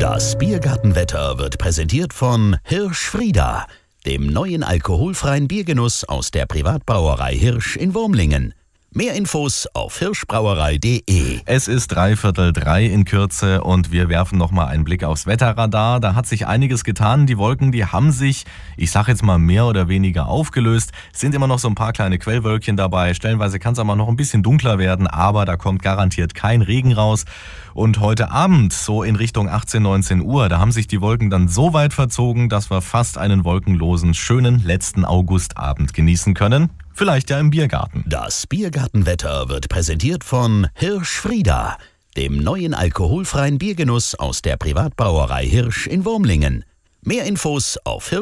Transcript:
Das Biergartenwetter wird präsentiert von Hirsch-Frieda, dem neuen alkoholfreien Biergenuss aus der Privatbrauerei Hirsch in Wurmlingen. Mehr Infos auf hirschbrauerei.de. Es ist 2:45 in Kürze und wir werfen nochmal einen Blick aufs Wetterradar. Da hat sich einiges getan. Die Wolken, die haben sich, ich sag jetzt mal mehr oder weniger aufgelöst. Sind immer noch so ein paar kleine Quellwölkchen dabei. Stellenweise kann es aber noch ein bisschen dunkler werden, aber da kommt garantiert kein Regen raus. Und heute Abend, so in Richtung 18, 19 Uhr, da haben sich die Wolken dann so weit verzogen, dass wir fast einen wolkenlosen, schönen letzten Augustabend genießen können. Vielleicht ja im Biergarten. Das Biergartenwetter wird präsentiert von Hirsch-Frieda, dem neuen alkoholfreien Biergenuss aus der Privatbrauerei Hirsch in Wurmlingen. Mehr Infos auf